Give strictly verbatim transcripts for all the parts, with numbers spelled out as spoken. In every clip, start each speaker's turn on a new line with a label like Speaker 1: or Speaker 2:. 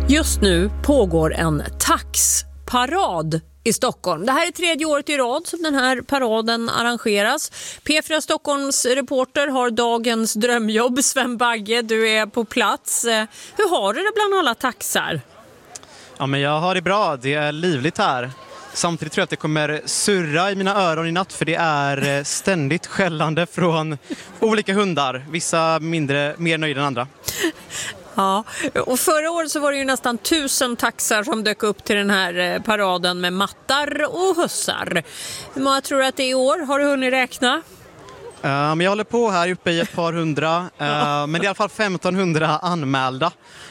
Speaker 1: Just nu pågår en taxparad i Stockholm. Det här är tredje året i rad som den här paraden arrangeras. P fyra Stockholms reporter har dagens drömjobb. Sven Bagge, du är på plats. Hur har du det bland alla taxar?
Speaker 2: Ja, men jag har det bra. Det är livligt här. Samtidigt tror jag att det kommer surra i mina öron i natt, för det är ständigt skällande från olika hundar. Vissa mindre, mer nöjda än andra.
Speaker 1: Ja, och förra året så var det ju nästan tusen taxar som dök upp till den här paraden med mattar och hussar. Hur många tror du att det är i år? Har du hunnit räkna?
Speaker 2: Uh, men jag håller på här uppe i ett par hundra, uh, men det är i alla fall femtonhundra anmälda.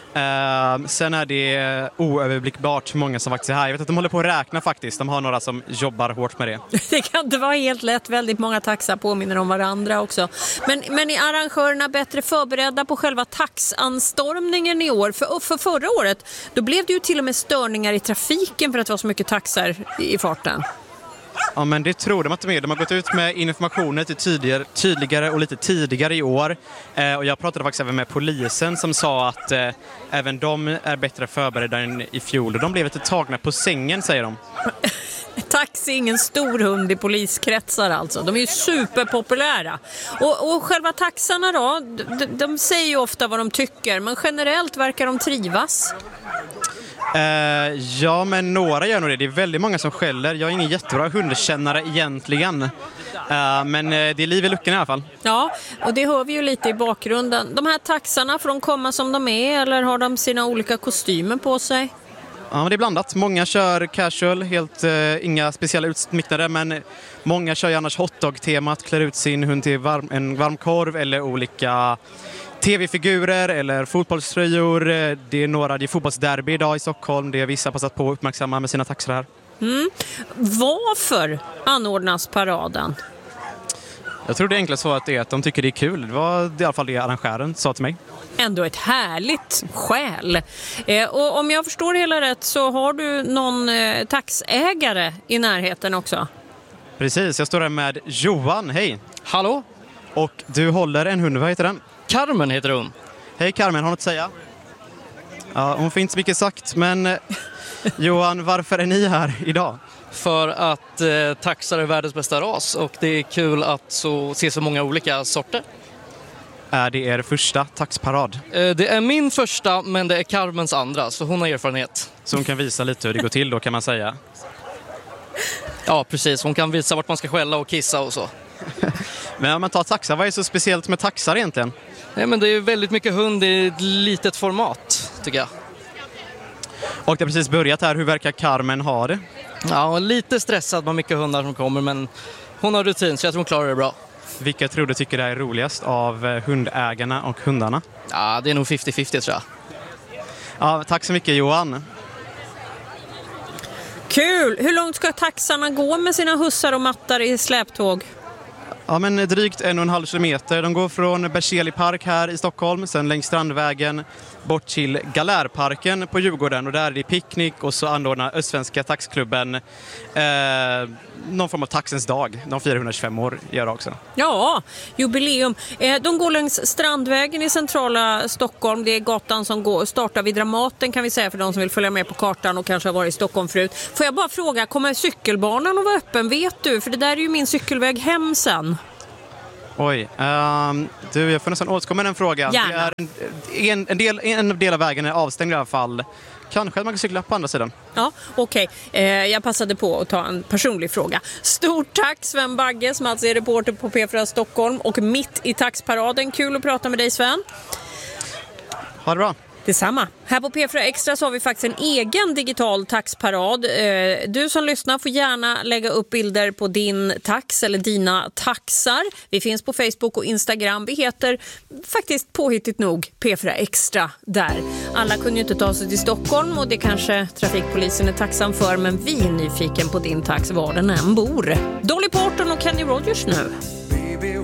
Speaker 2: Uh, sen är det oöverblickbart hur många som faktiskt är här. Jag vet att de håller på att räkna faktiskt. De har några som jobbar hårt med det.
Speaker 1: Det kan inte vara helt lätt. Väldigt många taxar påminner om varandra också. Men, men är arrangörerna bättre förberedda på själva taxanstormningen i år? För, för förra året då blev det ju till och med störningar i trafiken för att det var så mycket taxar i farten.
Speaker 2: Ja, men det tror de att de är. De har gått ut med informationer till tydligare, tydligare och lite tidigare i år. Eh, och jag pratade faktiskt även med polisen som sa att eh, även de är bättre förberedda än i fjol. Och de blev lite tagna på sängen, säger de.
Speaker 1: Taxi är ingen stor hund i poliskretsar alltså. De är ju superpopulära. Och, och själva taxarna då, de, de säger ju ofta vad de tycker. Men generellt verkar de trivas.
Speaker 2: Uh, ja, men några gör nog det. Det är väldigt många som skäller. Jag är ingen jättebra hundkännare egentligen. Uh, men uh, det är liv i luckan i alla fall.
Speaker 1: Ja, och det hör vi ju lite i bakgrunden. De här taxarna, får de komma som de är eller har de sina olika kostymer på sig?
Speaker 2: Ja, men det är blandat. Många kör casual, helt uh, inga speciella utsmycknader, men många kör ju annars hotdog-temat, klär ut sin hund till varm, en varm korv eller olika tv-figurer eller fotbollströjor. Det är några, det är fotbollsderby idag i Stockholm. Det är vissa passat på att uppmärksamma med sina taxar här.
Speaker 1: Mm. Varför anordnas paraden?
Speaker 2: Jag tror det är enklast så att det är att de tycker det är kul. Det var i alla fall det arrangören sa till mig.
Speaker 1: Ändå ett härligt skäl. Eh, och om jag förstår det hela rätt så har du någon eh, taxägare i närheten också.
Speaker 2: Precis, jag står här med Johan. Hej!
Speaker 3: Hallå?
Speaker 2: Och du håller en hund, vad heter den?
Speaker 3: Carmen heter hon.
Speaker 2: Hej Carmen, har du något att säga? Ja, hon får inte så mycket sagt, men Johan, varför är ni här idag?
Speaker 3: För att eh, taxar är världens bästa ras och det är kul att så, se så många olika sorter.
Speaker 2: Är det er första taxparad?
Speaker 3: Eh, det är min första, men det är Carmens andra, så hon har erfarenhet.
Speaker 2: Så hon kan visa lite hur det går till då, kan man säga?
Speaker 3: Ja, precis. Hon kan visa vart man ska skälla och kissa och så.
Speaker 2: Men om man tar taxar, vad är så speciellt med taxar egentligen?
Speaker 3: Nej, men det är väldigt mycket hund i ett litet format, tycker jag.
Speaker 2: Och det har precis börjat här. Hur verkar Carmen ha det?
Speaker 3: Ja, lite stressad med mycket hundar som kommer, men hon har rutin så jag tror hon klarar det bra.
Speaker 2: Vilka tror du tycker det är roligast av hundägarna och hundarna?
Speaker 3: Ja, det är nog femtio femtio tror jag.
Speaker 2: Ja, tack så mycket Johan.
Speaker 1: Kul! Hur långt ska taxarna gå med sina hussar och mattar i släptåg?
Speaker 2: Ja, men drygt en och en halv kilometer. De går från Berzelii park här i Stockholm, sen längs Strandvägen bort till Galärparken på Djurgården. Och där är det picknick och så anordnar Östsvenska taxklubben eh, någon form av taxens dag. De fyrahundratjugofem år gör också.
Speaker 1: Ja, jubileum. Eh, de går längs Strandvägen i centrala Stockholm. Det är gatan som går, startar vid Dramaten kan vi säga för de som vill följa med på kartan och kanske har varit i Stockholm förut. Får jag bara fråga, kommer cykelbanan att vara öppen, vet du? För det där är ju min cykelväg hem sen.
Speaker 2: Oj, um, du, jag får nästan återkomma med en fråga.
Speaker 1: Gärna.
Speaker 2: Det är en, en, en, del, en del av vägen är avstängd i alla fall. Kanske man kan cykla på andra sidan.
Speaker 1: Ja, okej. Okay. Eh, jag passade på att ta en personlig fråga. Stort tack Sven Bagge som alltså är reporter på P fyra Stockholm och mitt i taxparaden. Kul att prata med dig Sven.
Speaker 2: Ha det bra.
Speaker 1: Detsamma. Här på P fyra Extra så har vi faktiskt en egen digital taxparad. Du som lyssnar får gärna lägga upp bilder på din tax eller dina taxar. Vi finns på Facebook och Instagram. Vi heter faktiskt påhittigt nog P fyra Extra där. Alla kunde ju inte ta sig till Stockholm och det kanske trafikpolisen är tacksam för, men vi är nyfiken på din tax var den än bor. Dolly Parton och Kenny Rogers nu.